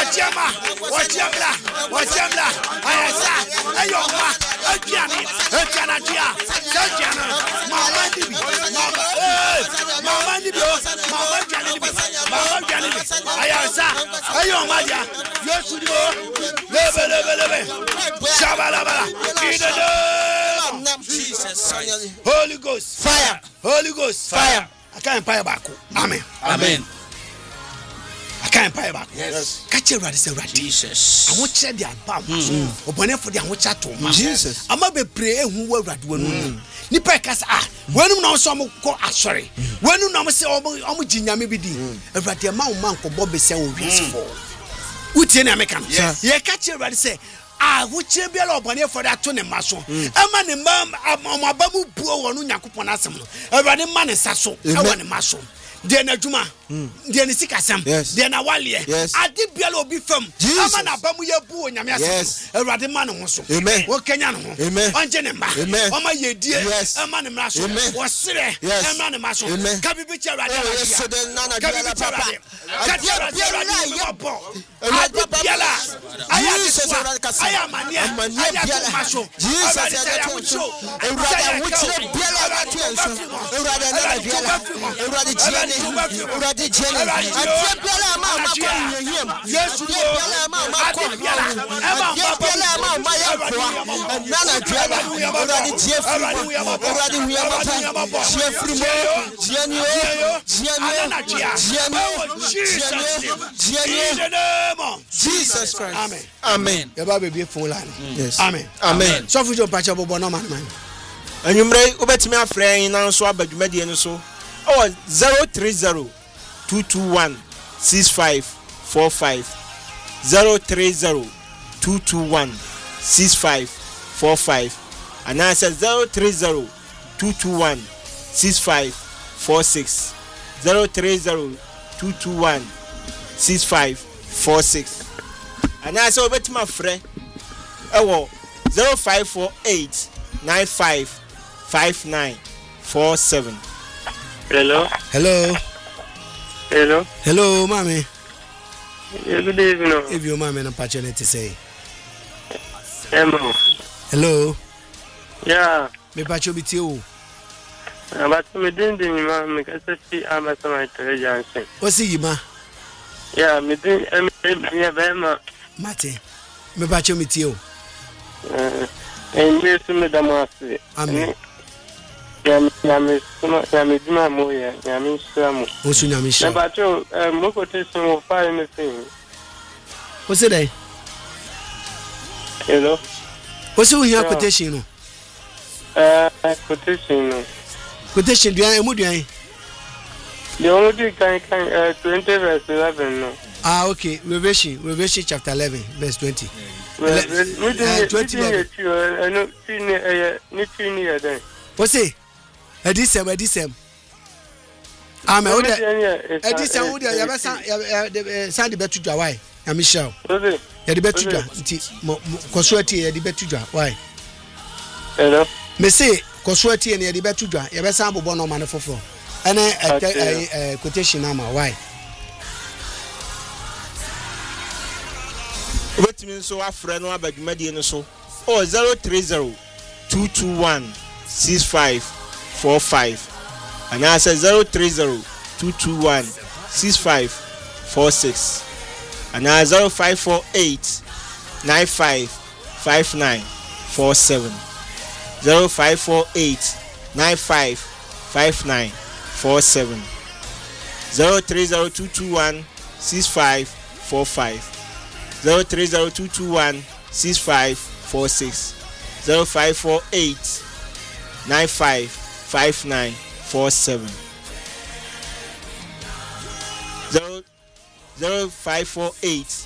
Wachemla. Ayasa. Ayoma. Ajiani. Ajianadia. Ajiana. Mama Nibi. Mama Nibi. Mama Janibi. Mama Janibi. Ayasa. Ayoma dia. Yosudio. Lebe. Shabalabala. In the name of Jesus. Holy Ghost. Fire. Holy Ghost. Fire. I can't pay back. Amen. Amen. I can't pay back. Yes. Catch your right, Jesus. I want to check the album. Open for the watch to Jesus. I'm a be pray who will rat one. Nipekas when you know some go sorry. When you know say Omujinya maybe di. A rat amount man for Bobby say for. Uti na American. Ye catch your right say. Which be a lot for that tone maso. A man in Mabamu Buo or Nyakupan Asam. A running man in Sasso. I want a maso. Then a Juma. Then a Sikasam. Then a Wally. I did Bialo be from. Aman Abamuya Boo and Yamas. A rather man also. Amen. What can you know? Amen. On Jenema. Amen. Oh my dear. Yes. A man in Maso. Was Sire. A man in Maso. Can be picture right now. Jesus Christ. Amen. Amen. Your Bible be full line. Yes. Amen. Amen. So for your patch up no man. And you may obey me a friend now so about you median so. Oh 030 221 6545 030 221 6545 and I said 030 221 6546 030 221 6546 and I said obey my friend 0548 955947. Hello. Hello, mommy. Yeah, good evening. If your mommy and patch to say. Hello. Yeah. Me patch with you. But me didn't make a see I'm at my television. What's he, ma? Yeah, me didn't. Mate. Me patch with you. And yes, Madam Marcy. Amen. Yamiduma moya, Yamishamu. What's your name? But you, Mokotation will find anything. What's it? Hello. What's your quotation? Quotation. Quotation, do I am doing? The only can 20 verse 11. No. Ah, okay. Revelation chapter 11, verse 20. 20. What's it? Edisem. Amen. Edisem, would you ever send the better to why? I'm Michelle. The better to Coswati, the better to why? Hello. Me say, Coswati and the better to you ever sample bono man for floor. And I quotation number why? What means so a friend or about median so? Oh 030 221 6545 and I said 030 221 6546 and I 0548 955947 0548 955947 030 221 6545 030 221 6546 0548 955947 0548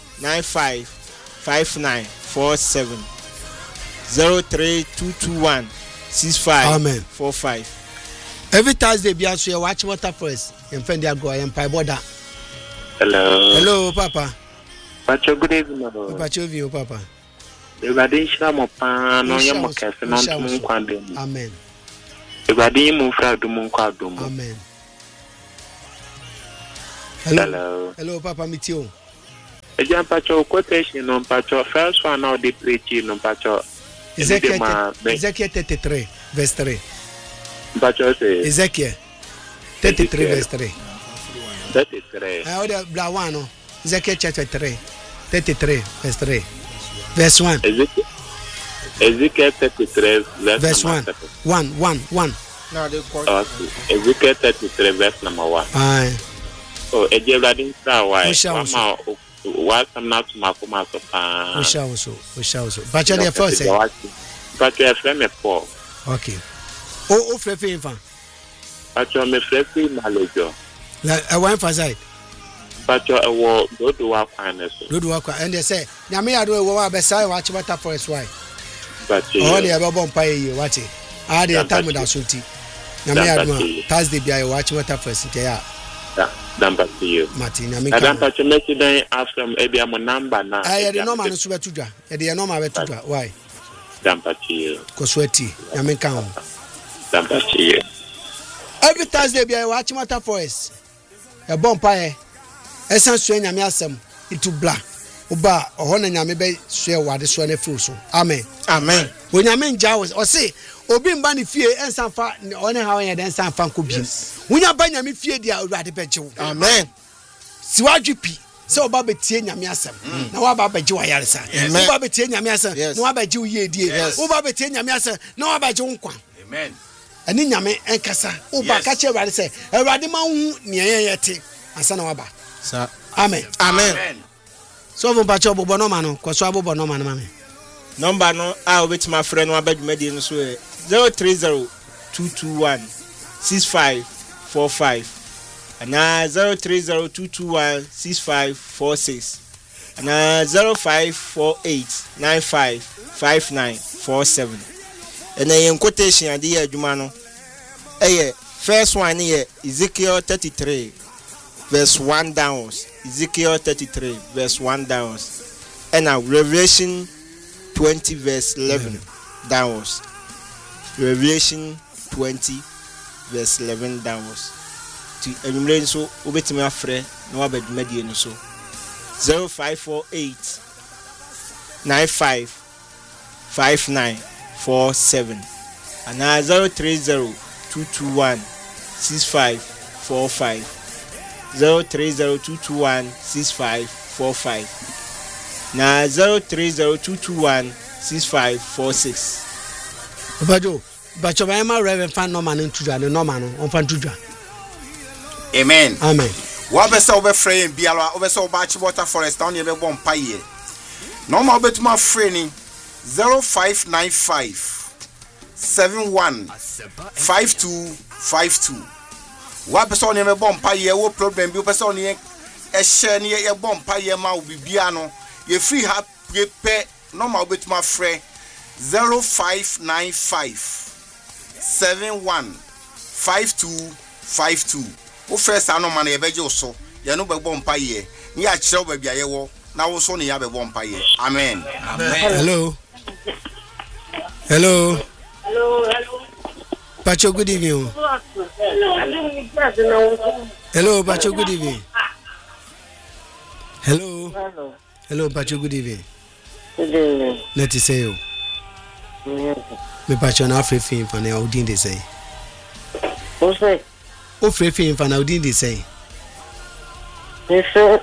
955947 03221 6545. Every Thursday, be out here watch water first. And friend, they go and pie border. Hello, Papa. Pacho, good evening. Pacho, you, Papa. The Radisha Mopan, no Yamokas, and Monquandum. Amen. The Radim Monquandum. Amen. Hello, Papa, meet you. Eja mpacho quotation no mpacho first one now they preach no mpacho. Ezekiel 33 verse 3. Mpacho say Ezekiel 33 verse 3. 33. Order bla one no. Ezekiel chapter 3 33 verse 3. Verse 1. Ezekiel 33 verse 1. 1. Now they call Ezekiel 33 verse number 1. Aye. So Eja Radin Star why? Mama what some not to Makuma so far. We shall so. But you first say. But you have me for. Okay. Oh frefe infa. But you me frefe malojo. La I want for side. But you wo do wa kwan so. Do wa kwan and they say nyame ado e wo wa be sai wa chibata forest why. But you oh dey be bon pa yi wati. Ah dey time da so ti. Nyame ado Thursday bia wa chibata forest ti ya. Number to you. Martin, I mean, I don't touch a message after maybe I'm a number now. I had a normal subetuja. The normal betuja. Why? Dumper to you. Coswetti, I mean, count. Dumper to you. Every Thursday, be a watch matter for us. A bonfire. Essence strain, I mean, some into black. Uba, or honor Yamibe, share what is one fruit. Amen. Amen. When Yamin Jaws or say, Obin Bunny fear and some fat on how I then some fan could be. When you buy Yami fear, they are rather petrol. Amen. Siwaji so Baba Tienya Miasam. No about Joyarsa. No Baba Tienya Miasa. No about Jew ye dear. Oh Baba Tienya Miasa. No about Jonkwa. Amen. And in Yame and Cassa. Oh Bakacha Radi say, a Radima near Yeti. And Sanawaba. Sir. Amen. Amen. So Bacho Bonomano, Quasabo Bonoman, mammy. Number no, I'll wait my friend one bed median so 030-221-6545 and 030-221-6546 and 0548-955947 and then quotation at the year Jumano. First one here Ezekiel 33 verse 1 downwards. Ezekiel 33 verse 1 downwards. And now Revelation 20 verse 11 downwards. Revelation 20 verse 11 downwards. To enumerate so obetime afre na wa bed medie no so 0548 95 5947 and 030 221 6545 030 221 6545 na 030-221-6546. Bajo Bama Reverend Fan Norman into the Norman on Fantuja. Amen. Amen. What best over frame Biala over so batch water forest down near one pie. Normal bet my friend 0595 71 5252. What best on near one pie? What problem? You best on near a share near a bomb pie ma will be piano. You free have pay normal bet my friend 0595 71 5252. Who first I know man e beje so ye no be bomb pie ni a kire ba bia ye wo na wo so ne ya be bomb pie. Amen. Hello. Pacho, good evening. Hello, Pacho, good evening. Hello, Pacho, good evening. Good evening. Let me say you. Me Pacho na free film for now. Udin they say. What's that? O free film for now. Udin they say. Yes, sir.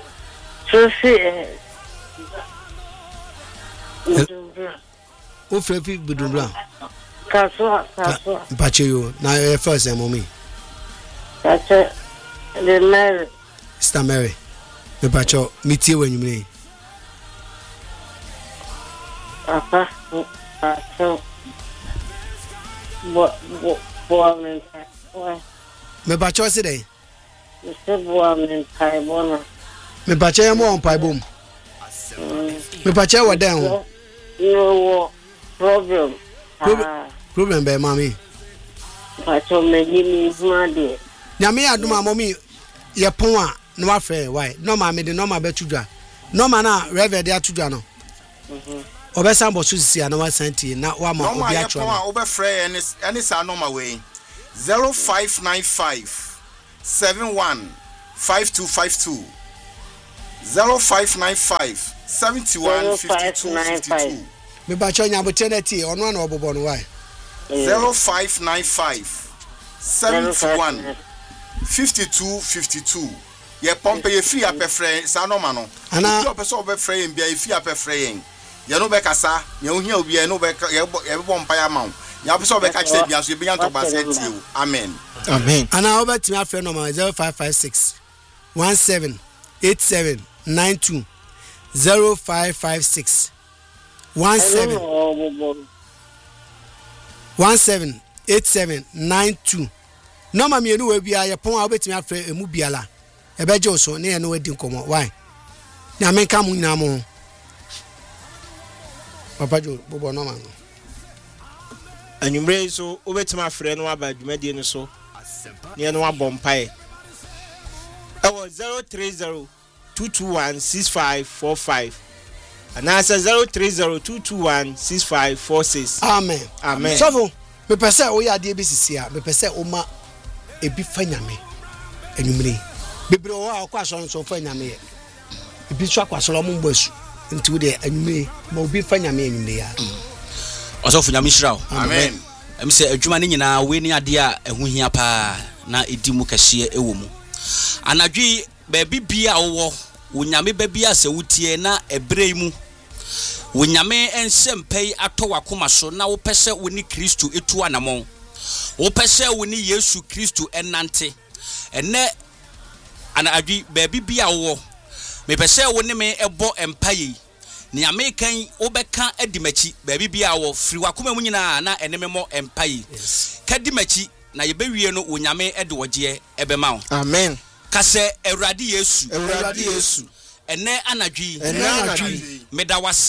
O free film Budumbra. Kaswa. Pacho you. Now first mommy. Pacho. The Mary. Sister Mary. Me Pacho meet you when you mean. Papa. Pacho. What? Me Pacho say dey. Mr. Boamin Taibona. Me Pacho ya mo on pai bom. Me Pacho wa down. No problem. Problem be mami. Pacho me give me money. Nyame aduma mommy ye pon a no afre why no ma me de no ma betudwa no ma na reverend atudwa no obesa mbo so sisi na wa santi na wa ma obi atwa no ma obefre any sa no ma we 0595 71 5252 0595 71 52 52. Me ba cho nya opportunity ono na obobo no why. 0595 71 52 52. Ye pompe ye free apefre sa no ma no. Ana you person obefre yen bia ye free apefre yen. Ye no be kasa, ye ohia obi ye no be ye bo mpa ya ma. Ya person be ka kire bia so ye bia to ba se tie o. Amen. Amen. Ana obetimi afre no ma 0556 17 87 92 0556 17 87 92. No ma mienu we bia ye pon a obetimi afre emu biala. Ebeje oso na ye no wadi nkomo. Why? Na men ka mu nyina mo. Papa Jo bobo no man. Anwumre so obetimi afre no aba dwumadi no so. Ne no abompae. Ewo 030 221 6545 and answer 030-221-6546. Amen. Amen. So me pese o ya de bisisi a me pese o ma ebi fanyame enumre bebre o akwa so nso fanyame e ebi so akwa so lo mo basu nti de enumre ma obi fanyame enumre ya oso fanyame shirawo. Amen. Em se adwuma ne nyina we ni ade a ehu hia pa na edi mu kase ewo mu anadwi ba bibia wo wonyame ba bia se wutie na ebrei mu wonyame ensempei ato wakoma so na wo pese woni Kristo etu anamon wo pese woni Yesu Kristo enante ene anadwi ba bibia wo me pese woni me ebo empaye ni amekan obeka edimachi ba bibia wo firi wakoma mu nyina na enememo empaye kadimachi na yebewie no wonyame ede woje ebema wo. Amen. Kase Eradi Yesu Eradi Yesu ene anadwi Ene anadwi meda